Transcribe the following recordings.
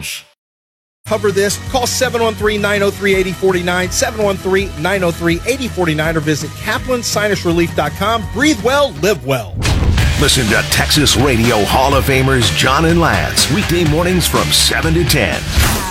Lounge. Cover this. Call 713-903-8049, 713-903-8049, or visit KaplanSinusRelief.com. Breathe well, live well. Listen to Texas Radio Hall of Famers John and Lance weekday mornings from 7 to 10.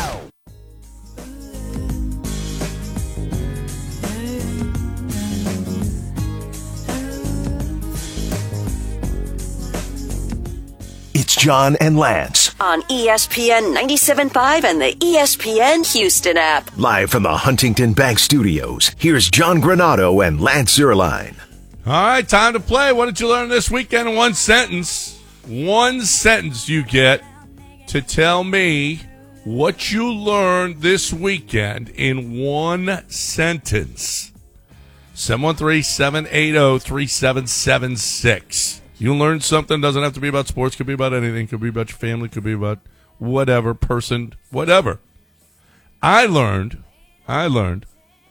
It's John and Lance on ESPN 97.5 and the ESPN Houston app. Live from the Huntington Bank Studios, here's John Granado and Lance Zierlein. All right, time to play. What did you learn this weekend in one sentence? One sentence you get to tell me what you learned this weekend in one sentence. 713-780-3776. You learned something. Doesn't have to be about sports. Could be about anything. Could be about your family. Could be about whatever person, whatever. I learned that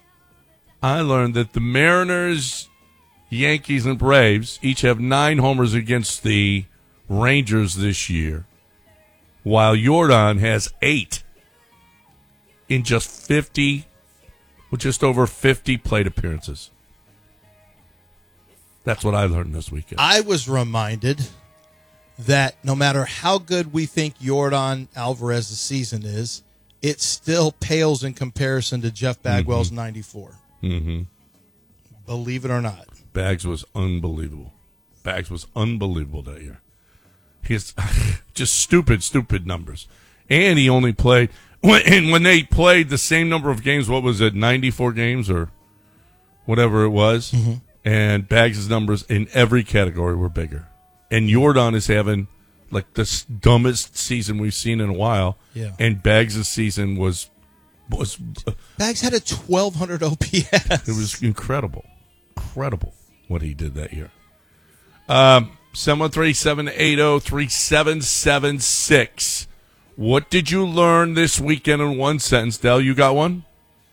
the Mariners, Yankees, and Braves each have 9 homers against the Rangers this year, while Jordan has 8 in just over 50 plate appearances. That's what I learned this weekend. I was reminded that no matter how good we think Yordan Alvarez's season is, it still pales in comparison to Jeff Bagwell's 94. Mm-hmm. Believe it or not. Bags was unbelievable. Bags was unbelievable that year. He's just stupid numbers. And he only played when they played the same number of games, what was it, 94 games or whatever it was? Mm-hmm. And Bags' numbers in every category were bigger. And Jordan is having like the dumbest season we've seen in a while. Yeah. And Bags' season was Bags had a 1,200 OPS. It was incredible what he did that year. 713-780-3776. What did you learn this weekend in one sentence? Del, you got one?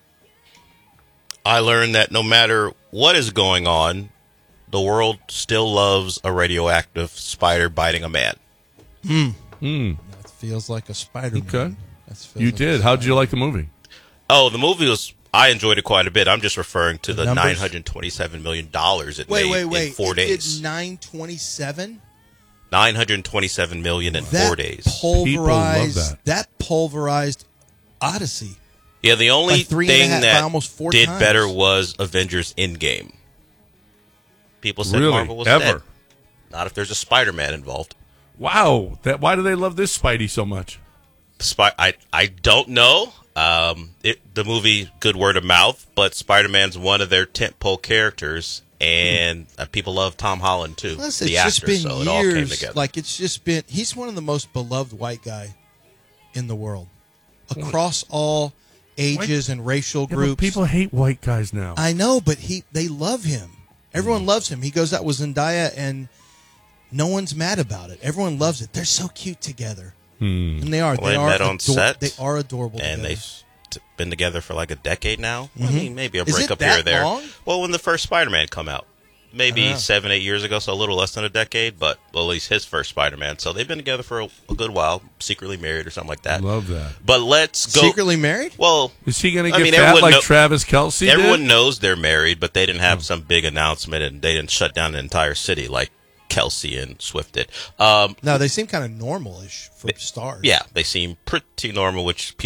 I learned that no matter what is going on, the world still loves a radioactive spider biting a man. That feels like a Spider-Man. Okay. You did. How'd you like the movie? Oh, the movie I enjoyed it quite a bit. I'm just referring to the numbers? $927 million it made in 4 days. It did 927? $927 million in 4 days. People love that. That pulverized Odyssey. Yeah, the only thing that almost 4 did times. better was Avengers Endgame. People said Really? Marvel was Ever? dead. Not if there's a Spider-Man involved. Wow. Why do they love this Spidey so much? I don't know. The movie, good word of mouth, but Spider-Man's one of their tentpole characters, and people love Tom Holland too. Plus, the it's actor, just been so years. it all came together. Like he's one of the most beloved white guy in the world, across all ages and racial groups. But people hate white guys now. I know, but they love him. Everyone loves him. He goes out with Zendaya, and no one's mad about it. Everyone loves it. They're so cute together. And they are. Well, they met on set. They are adorable and together. they've been together for like a decade now. Mm-hmm. I mean, maybe a Is it breakup that here or there. long? Well, when the first Spider-Man come out, maybe 7-8 years ago, so a little less than a decade, but at least his first Spider-Man. So they've been together for a good while, secretly married or something like that. Love that. But let's go. Secretly married? Well, is he going to get fat like Travis Kelce Everyone did? knows they're married, but they didn't have some big announcement, and they didn't shut down an entire city like Kelce and Swift did. No, they seem kind of normal-ish for stars. Yeah, they seem pretty normal, which